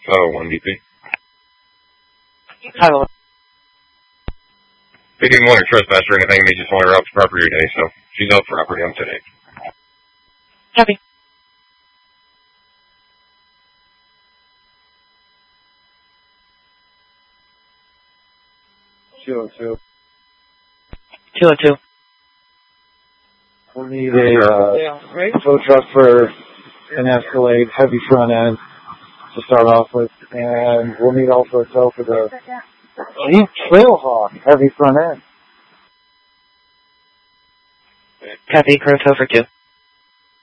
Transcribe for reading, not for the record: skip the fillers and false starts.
1 DP. Hi, Lord. Picking one or trespass or anything means it's only her out to property today, so she's out for property on today. Copy. $202. 202. We'll need a tow truck for an Escalade, heavy front end to start off with, and we'll need also a tow for the Trailhawk, heavy front end. Copy. Crow tow for 2.